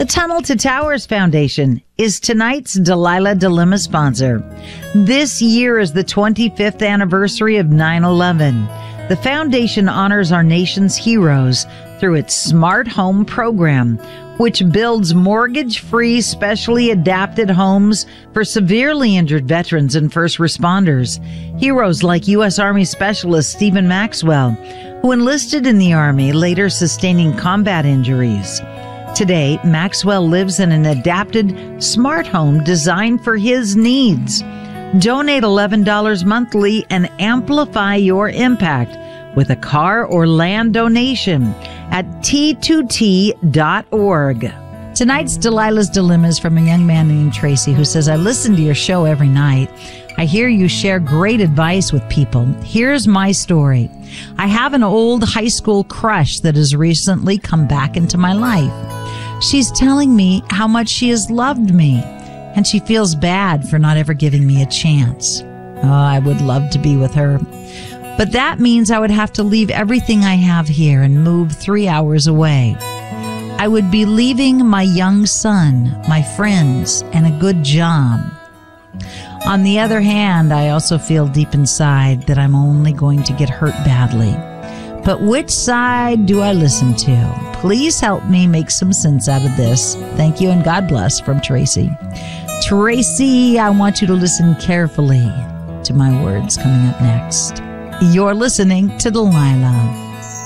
The Tunnel to Towers Foundation is tonight's Delilah Dilemma sponsor. This year is the 25th anniversary of 9/11. The foundation honors our nation's heroes through its Smart Home program, which builds mortgage-free, specially adapted homes for severely injured veterans and first responders. Heroes like U.S. Army Specialist Stephen Maxwell, who enlisted in the Army, later sustaining combat injuries. Today, Maxwell lives in an adapted smart home designed for his needs. Donate $11 monthly and amplify your impact with a car or land donation at T2T.org. Tonight's Delilah's Dilemma is from a young man named Tracy who says, I listen to your show every night. I hear you share great advice with people. Here's my story. I have an old high school crush that has recently come back into my life. She's telling me how much she has loved me, and she feels bad for not ever giving me a chance. Oh, I would love to be with her. But that means I would have to leave everything I have here and move 3 hours away. I would be leaving my young son, my friends, and a good job. On the other hand, I also feel deep inside that I'm only going to get hurt badly. But which side do I listen to? Please help me make some sense out of this. Thank you and God bless, from Tracy. Tracy, I want you to listen carefully to my words coming up next. You're listening to Delilah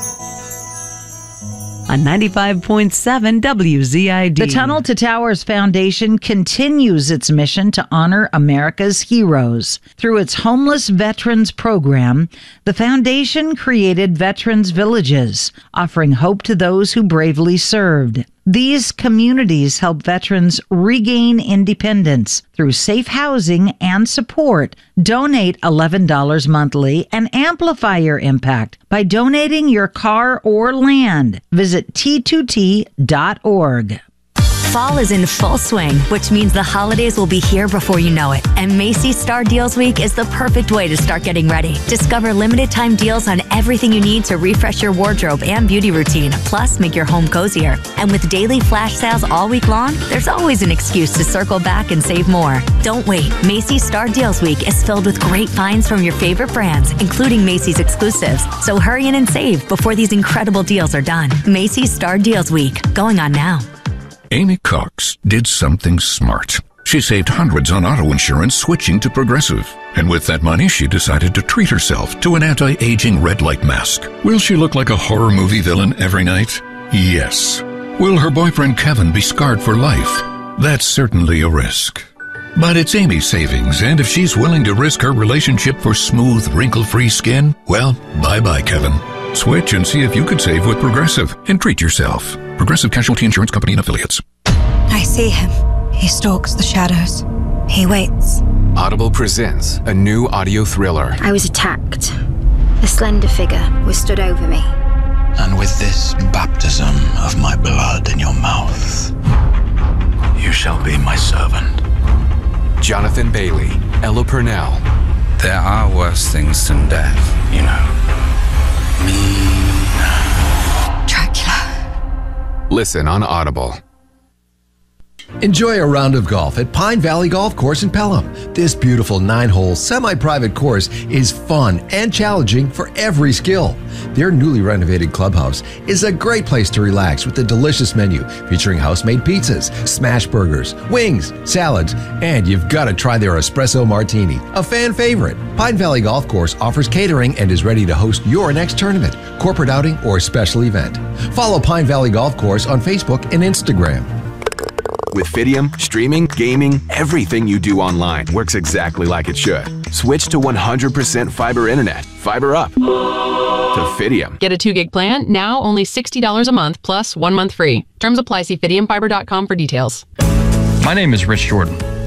on 95.7 WZID. The Tunnel to Towers Foundation continues its mission to honor America's heroes. Through its Homeless Veterans Program, the foundation created Veterans Villages, offering hope to those who bravely served. These communities help veterans regain independence through safe housing and support. Donate $11 monthly and amplify your impact by donating your car or land. Visit T2T.org. Fall is in full swing, which means the holidays will be here before you know it. And Macy's Star Deals Week is the perfect way to start getting ready. Discover limited time deals on everything you need to refresh your wardrobe and beauty routine, plus make your home cozier. And with daily flash sales all week long, there's always an excuse to circle back and save more. Don't wait. Macy's Star Deals Week is filled with great finds from your favorite brands, including Macy's exclusives. So hurry in and save before these incredible deals are done. Macy's Star Deals Week, going on now. Amy Cox did something smart. She saved hundreds on auto insurance switching to Progressive. And with that money, she decided to treat herself to an anti-aging red light mask. Will she look like a horror movie villain every night? Yes. Will her boyfriend Kevin be scarred for life? That's certainly a risk. But it's Amy's savings, and if she's willing to risk her relationship for smooth, wrinkle-free skin, well, bye-bye, Kevin. Switch and see if you could save with Progressive and treat yourself. Progressive Casualty Insurance Company and Affiliates. I see him. He stalks the shadows. He waits. Audible presents a new audio thriller. I was attacked. A slender figure was stood over me. And with this baptism of my blood in your mouth, you shall be my servant. Jonathan Bailey, Ella Purnell. There are worse things than death, you know. Dracula. Listen on Audible. Enjoy a round of golf at Pine Valley Golf Course in Pelham. This beautiful 9-hole semi-private course is fun and challenging for every skill. Their newly renovated clubhouse is a great place to relax with a delicious menu featuring house-made pizzas, smash burgers, wings, salads, and you've got to try their espresso martini, a fan favorite. Pine Valley Golf Course offers catering and is ready to host your next tournament, corporate outing, or special event. Follow Pine Valley Golf Course on Facebook and Instagram. With Fidium, streaming, gaming, everything you do online works exactly like it should. Switch to 100% fiber internet. Fiber up to Fidium. Get a 2-gig plan, now only $60 a month plus 1 month free. Terms apply. See FidiumFiber.com for details. My name is Rich Jordan.